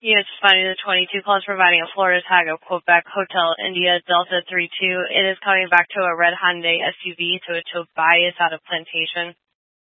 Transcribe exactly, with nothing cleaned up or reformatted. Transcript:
U S finding the twenty-two calls providing a Florida tag of Quebec Hotel India Delta three two. It is coming back to a red Hyundai S U V, so it showed bias out of Plantation.